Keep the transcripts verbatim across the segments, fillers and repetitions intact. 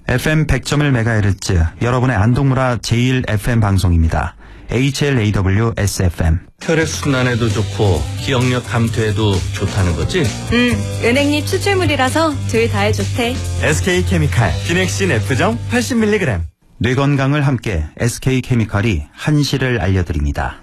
에프엠 백 점 일 메가헤르츠 여러분의 안동무라 제일 에프엠 방송입니다. 에이치엘에이더블유-에스에프엠. 혈액순환에도 좋고 기억력 감퇴에도 좋다는 거지? 응, 은행잎 추출물이라서 둘 다에 좋대. 에스케이케미칼 비넥신 F정 팔십 밀리그램. 뇌 건강을 함께 에스케이케미칼이 한시를 알려드립니다.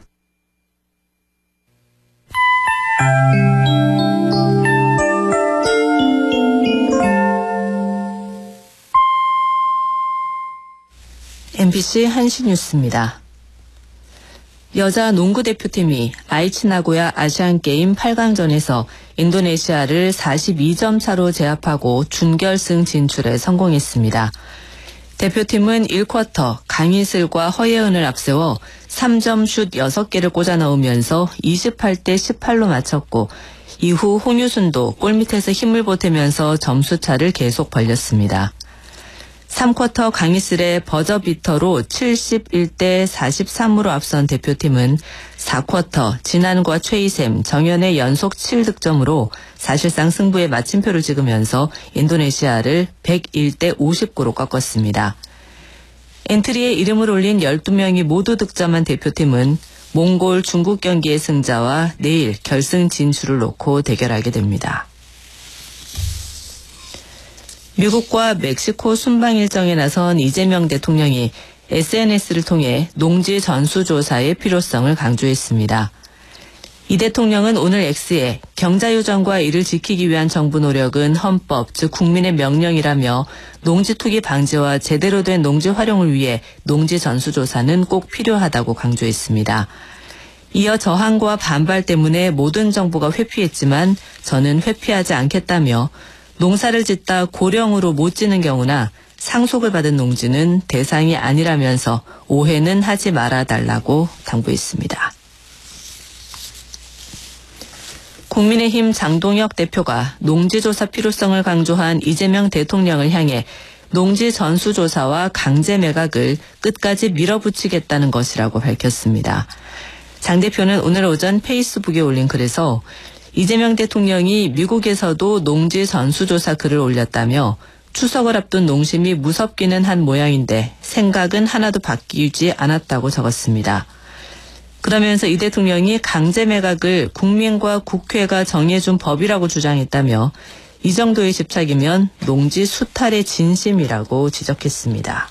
엠비씨 한시 뉴스입니다. 여자 농구 대표팀이 아이치 나고야 아시안게임 팔 강전에서 인도네시아를 사십이 점 차로 제압하고 준결승 진출에 성공했습니다. 대표팀은 일 쿼터 강희슬과 허예은을 앞세워 삼 점 슛 여섯 개를 꽂아 넣으면서 이십팔 대 십팔로 마쳤고 이후 홍유순도 골밑에서 힘을 보태면서 점수차를 계속 벌렸습니다. 삼 쿼터 강희슬의 버저비터로 칠십일 대 사십삼으로 앞선 대표팀은 사 쿼터 진한과 최희샘, 정연의 연속 칠 득점으로 사실상 승부에 마침표를 찍으면서 인도네시아를 백일 대 오십구로 꺾었습니다. 엔트리에 이름을 올린 열두 명이 모두 득점한 대표팀은 몽골 중국 경기의 승자와 내일 결승 진출을 놓고 대결하게 됩니다. 미국과 멕시코 순방 일정에 나선 이재명 대통령이 에스엔에스를 통해 농지 전수조사의 필요성을 강조했습니다. 이 대통령은 오늘 X에 경자유전과 이를 지키기 위한 정부 노력은 헌법, 즉 국민의 명령이라며 농지 투기 방지와 제대로 된 농지 활용을 위해 농지 전수조사는 꼭 필요하다고 강조했습니다. 이어 저항과 반발 때문에 모든 정부가 회피했지만 저는 회피하지 않겠다며 농사를 짓다 고령으로 못 지는 경우나 상속을 받은 농지는 대상이 아니라면서 오해는 하지 말아달라고 당부했습니다. 국민의힘 장동혁 대표가 농지조사 필요성을 강조한 이재명 대통령을 향해 농지 전수조사와 강제 매각을 끝까지 밀어붙이겠다는 것이라고 밝혔습니다. 장 대표는 오늘 오전 페이스북에 올린 글에서 이재명 대통령이 미국에서도 농지 전수조사 글을 올렸다며 추석을 앞둔 농심이 무섭기는 한 모양인데 생각은 하나도 바뀌지 않았다고 적었습니다. 그러면서 이 대통령이 강제 매각을 국민과 국회가 정해준 법이라고 주장했다며 이 정도의 집착이면 농지 수탈의 진심이라고 지적했습니다.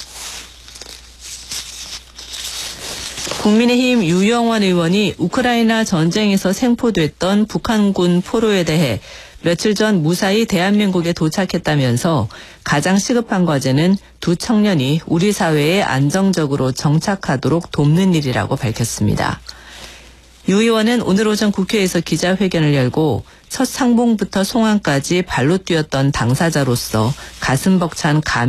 국민의힘 유영원 의원이 우크라이나 전쟁에서 생포됐던 북한군 포로에 대해 며칠 전 무사히 대한민국에 도착했다면서 가장 시급한 과제는 두 청년이 우리 사회에 안정적으로 정착하도록 돕는 일이라고 밝혔습니다. 유 의원은 오늘 오전 국회에서 기자회견을 열고 첫 상봉부터 송환까지 발로 뛰었던 당사자로서 가슴 벅찬 감